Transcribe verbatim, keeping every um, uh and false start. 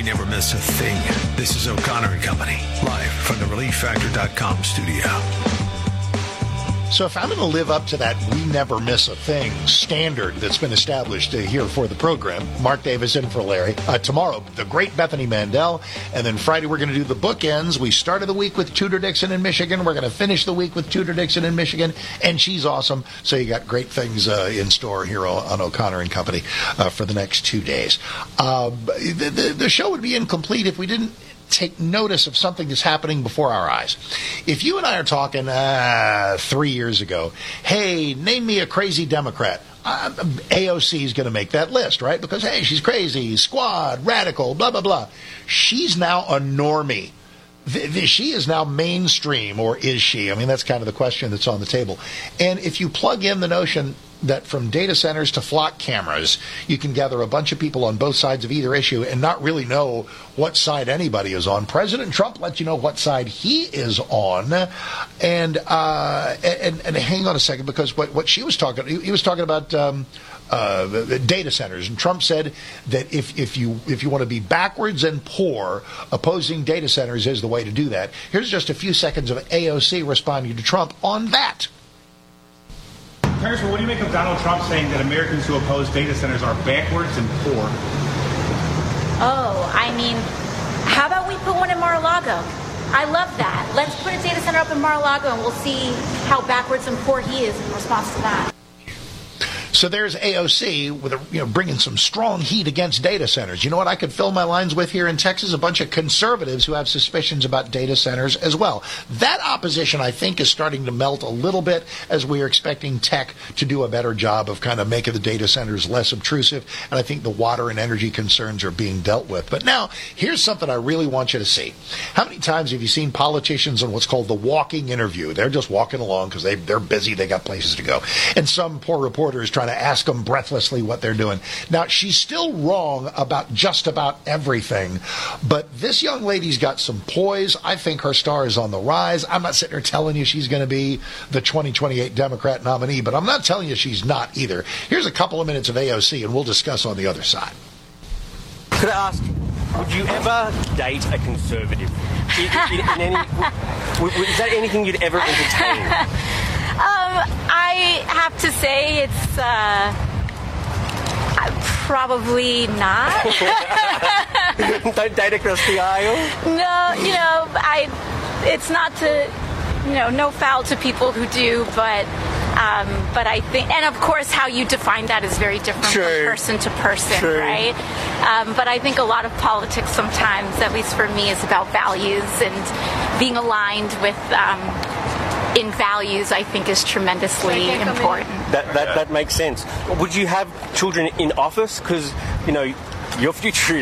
we never miss a thing. This is O'Connor and Company, live from the relief factor dot com studio. So if I'm going to live up to that we never miss a thing standard that's been established uh, here for the program, Mark Davis in for Larry. Uh, tomorrow, the great Bethany Mandel. And then Friday, we're going to do the bookends. We started the week with Tudor Dixon in Michigan. We're going to finish the week with Tudor Dixon in Michigan. And she's awesome. So you got great things uh, in store here on O'Connor and Company uh, for the next two days. Uh, the, the, the show would be incomplete if we didn't take notice of something that's happening before our eyes. If you and I are talking uh, three years ago, hey, name me a crazy Democrat, uh, A O C is going to make that list, right? Because, hey, she's crazy, squad, radical, blah, blah, blah. She's now a normie. The, the, she is now mainstream, or is she? I mean, that's kind of the question that's on the table. And if you plug in the notion that from data centers to flock cameras, you can gather a bunch of people on both sides of either issue and not really know what side anybody is on. President Trump lets you know what side he is on. And uh, and, and hang on a second, because what, what she was talking, he, he was talking about um, uh, data centers. And Trump said that if, if you if you want to be backwards and poor, opposing data centers is the way to do that. Here's just a few seconds of A O C responding to Trump on that. Congressman, what do you make of Donald Trump saying that Americans who oppose data centers are backwards and poor? Oh, I mean, how about we put one in Mar-a-Lago? I love that. Let's put a data center up in Mar-a-Lago and we'll see how backwards and poor he is in response to that. So there's A O C with a, you know, bringing some strong heat against data centers. You know what I could fill my lines with here in Texas? A bunch of conservatives who have suspicions about data centers as well. That opposition, I think, is starting to melt a little bit as we are expecting tech to do a better job of kind of making the data centers less obtrusive. And I think the water and energy concerns are being dealt with. But now, here's something I really want you to see. How many times have you seen politicians on what's called the walking interview? They're just walking along because they, they're busy, they got places to go. And some poor reporter is trying to ask them breathlessly what they're doing. Now, she's still wrong about just about everything, but this young lady's got some poise. I think her star is on the rise. I'm not sitting here telling you she's going to be the twenty twenty-eight Democrat nominee, but I'm not telling you she's not either. Here's a couple of minutes of A O C, and we'll discuss on the other side. Could I ask, would you ever date a conservative? In, in, in any, w- w- is that anything you'd ever entertain? Um, I have to say it's uh, probably not. Don't date across the aisle? No, you know, I. It's not to, you know, no foul to people who do, but um, but I think, and of course, how you define that is very different True. from person to person, True. right? Um, but I think a lot of politics sometimes, at least for me, is about values and being aligned with. Um, in values, I think, is tremendously important. That, that that makes sense. Would you have children in office? Because, you know, your future